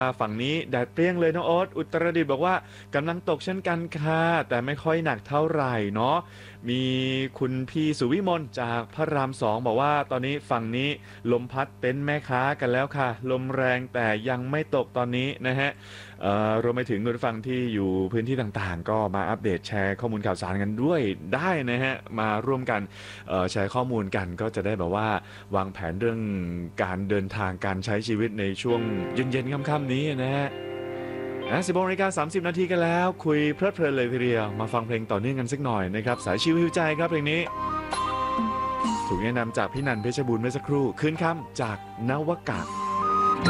ฝั่งนี้แดดเปรี้ยงเลยน้องโอ๊ตอุตรดิตถ์บอกว่ากำลังตกเช่นกันค่ะแต่ไม่ค่อยหนักเท่าไหร่เนาะมีคุณพี่สุวิมลจากพระราม2บอกว่าตอนนี้ฝั่งนี้ลมพัดเต็นท์แม่ค้ากันแล้วค่ะลมแรงแต่ยังไม่ตกตอนนี้นะฮะรวมไปถึงคุณผู้ฟังที่อยู่พื้นที่ต่างๆก็มาอัปเดตแชร์ข้อมูลข่าวสารกันด้วยได้นะฮะมาร่วมกันแชร์ข้อมูลกันก็จะได้แบบว่าวางแผนเรื่องการเดินทางการใช้ชีวิตในช่วงเย็นๆค่ำๆนี้นะฮะ16:30 นาทีกันแล้วคุยเพลิดเพลินเลยทีเดียวมาฟังเพลงต่อเนื่องกันสักหน่อยนะครับสายชิวหิวใจครับเพลงนี้ถูกแนะนำจากพี่นันเพชรบูรณ์เมื่อสักครู่คืนค่ำจากนวกะ